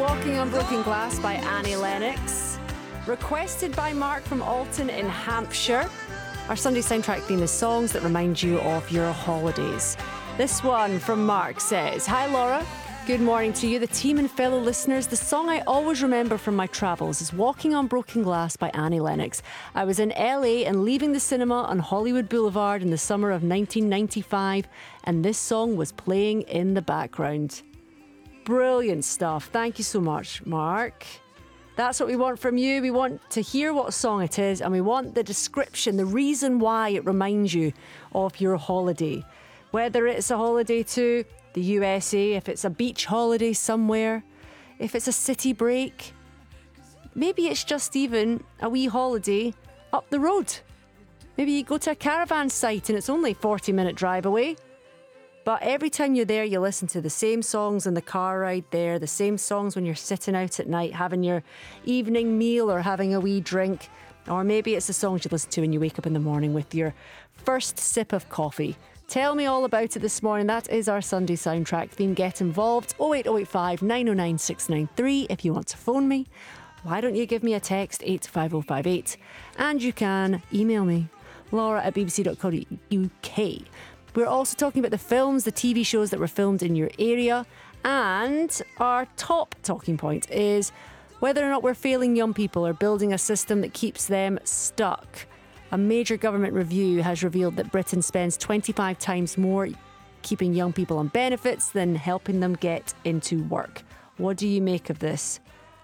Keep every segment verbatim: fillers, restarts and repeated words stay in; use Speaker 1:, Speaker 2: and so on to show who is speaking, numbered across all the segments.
Speaker 1: Walking on Broken Glass by Annie Lennox. Requested by Mark from Alton in Hampshire. Our Sunday soundtrack theme is songs that remind you of your holidays. This one from Mark says, "Hi Laura, good morning to you, the team and fellow listeners. The song I always remember from my travels is Walking on Broken Glass by Annie Lennox. I was in L A and leaving the cinema on Hollywood Boulevard in the summer of nineteen ninety-five, and this song was playing in the background." Brilliant stuff. Thank you so much, Mark. That's what we want from you. We want to hear what song it is, and we want the description, the reason why it reminds you of your holiday. Whether it's a holiday to the U S A, if it's a beach holiday somewhere, if it's a city break, maybe it's just even a wee holiday up the road. Maybe you go to a caravan site and it's only a forty minute drive away. But every time you're there, you listen to the same songs in the car ride there, the same songs when you're sitting out at night, having your evening meal or having a wee drink. Or maybe it's the songs you listen to when you wake up in the morning with your first sip of coffee. Tell me all about it this morning. That is our Sunday soundtrack theme. Get involved. oh eight oh eight five, nine oh nine, six nine three if you want to phone me. Why don't you give me a text, eight five oh five eight. And you can email me, laura at b b c dot co dot u k. We're also talking about the films, the T V shows that were filmed in your area. And our top talking point is whether or not we're failing young people or building a system that keeps them stuck. A major government review has revealed that Britain spends twenty-five times more keeping young people on benefits than helping them get into work. What do you make of this?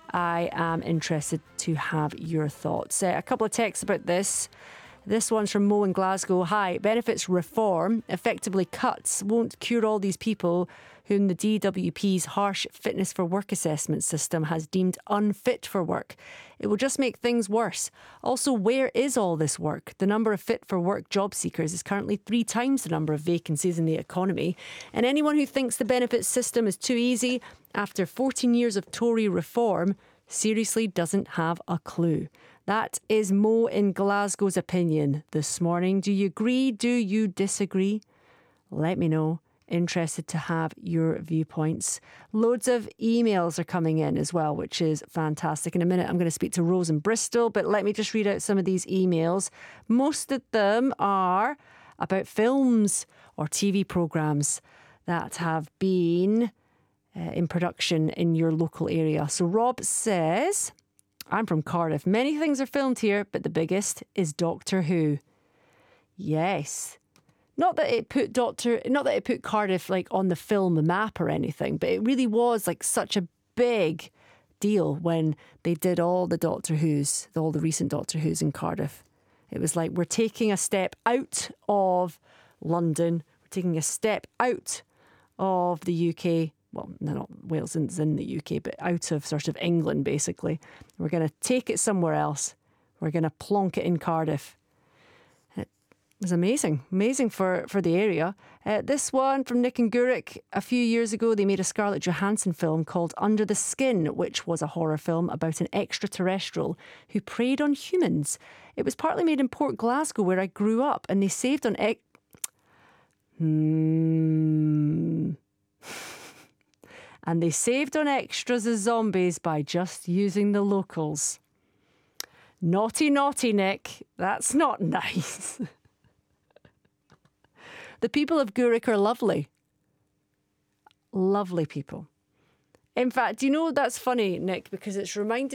Speaker 1: I am interested to have your thoughts. Uh, a couple of texts about this. This one's from Mo in Glasgow. Hi, benefits reform, effectively cuts, won't cure all these people whom the D W P's harsh fitness for work assessment system has deemed unfit for work. It will just make things worse. Also, where is all this work? The number of fit for work job seekers is currently three times the number of vacancies in the economy. And anyone who thinks the benefits system is too easy after fourteen years of Tory reform seriously doesn't have a clue. That is Mo in Glasgow's opinion this morning. Do you agree? Do you disagree? Let me know. Interested to have your viewpoints. Loads of emails are coming in as well, which is fantastic. In a minute, I'm going to speak to Rose in Bristol, but let me just read out some of these emails. Most of them are about films or T V programmes that have been uh, in production in your local area. So Rob says, I'm from Cardiff. Many things are filmed here, but the biggest is Doctor Who. Yes. Not that it put Doctor, not that it put Cardiff like on the film map or anything, but it really was like such a big deal when they did all the Doctor Who's, all the recent Doctor Who's in Cardiff. It was like, we're taking a step out of London, we're taking a step out of the U K. Well, no, not Wales is in the U K, but out of sort of England, basically. We're going to take it somewhere else. We're going to plonk it in Cardiff. It was amazing, amazing for, for the area. Uh, this one from Nick and Gurek. A few years ago, they made a Scarlett Johansson film called Under the Skin, which was a horror film about an extraterrestrial who preyed on humans. It was partly made in Port Glasgow, where I grew up, and they saved on... Ex- hmm... And they saved on extras as zombies by just using the locals. Naughty, naughty, Nick. That's not nice. The people of Gurek are lovely. Lovely people. In fact, do you know, that's funny, Nick, because it's reminded